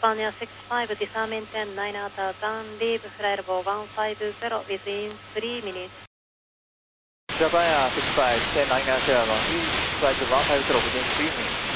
Japan Air 65, disarm engine 9 out of 1, leave flight level 150 within 3 minutes. Japan Air 65, 10 9 out of 1, leave flight level 150 within 3 minutes.